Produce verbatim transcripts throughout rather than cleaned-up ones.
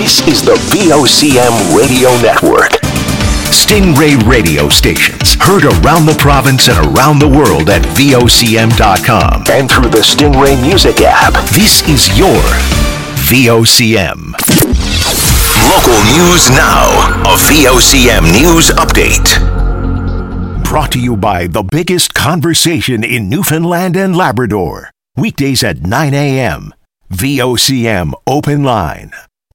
This is the V O C M Radio Network. Stingray radio stations heard around the province and around the world at V O C M dot com and through the Stingray Music app. This is your V O C M. Local news now. A V O C M News Update. Brought to you by the biggest conversation in Newfoundland and Labrador. Weekdays at nine a.m. V O C M Open Line.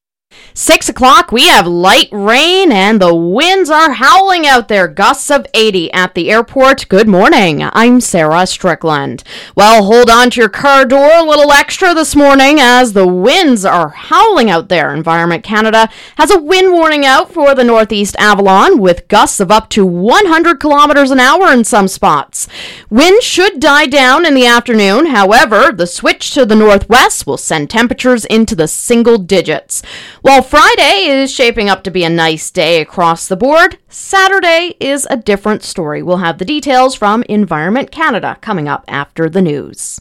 Six o'clock, we have light rain and the winds are howling out there. Gusts of eighty at the airport. Good morning. I'm Sarah Strickland. Well, hold on to your car door a little extra this morning as the winds are howling out there. Environment Canada has a wind warning out for the Northeast Avalon with gusts of up to one hundred kilometers an hour in some spots. Wind should die down in the afternoon. However, the switch to the northwest will send temperatures into the single digits. While Friday is shaping up to be a nice day across the board, Saturday is a different story. We'll have the details from Environment Canada coming up after the news.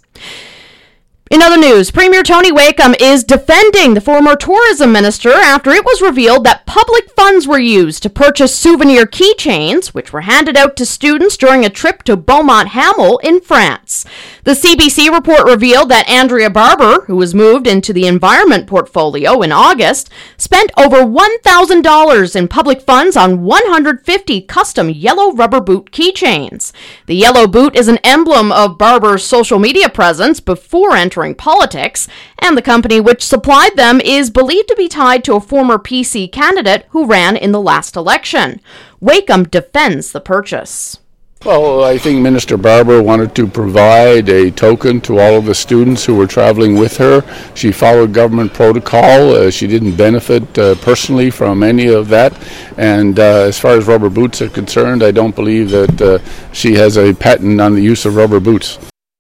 In other news, Premier Tony Wakeham is defending the former tourism minister after it was revealed that public funds were used to purchase souvenir keychains, which were handed out to students during a trip to Beaumont-Hamel in France. The C B C report revealed that Andrea Barber, who was moved into the environment portfolio in August, spent over one thousand dollars in public funds on one hundred fifty custom yellow rubber boot keychains. The yellow boot is an emblem of Barber's social media presence before entering politics, and the company which supplied them is believed to be tied to a former P C candidate who ran in the last election. Wakeham defends the purchase. Well, I think Minister Barber wanted to provide a token to all of the students who were traveling with her. She followed government protocol. Uh, she didn't benefit uh, personally from any of that. And uh, as far as rubber boots are concerned, I don't believe that uh, she has a patent on the use of rubber boots.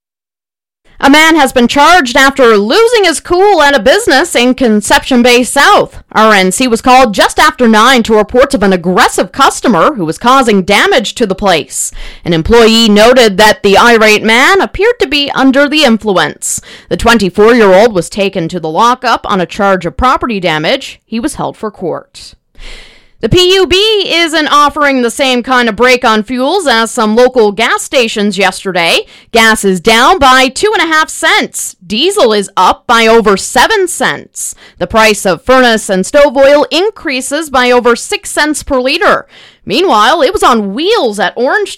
A man has been charged after losing his cool at a business in Conception Bay South. R N C was called just after nine to reports of an aggressive customer who was causing damage to the place. An employee noted that the irate man appeared to be under the influence. The twenty-four-year-old was taken to the lockup on a charge of property damage. He was held for court. The P U B isn't offering the same kind of break on fuels as some local gas stations yesterday. Gas is down by two and a half cents. Diesel is up by over seven cents. The price of furnace and stove oil increases by over six cents per liter. Meanwhile, it was on wheels at Orange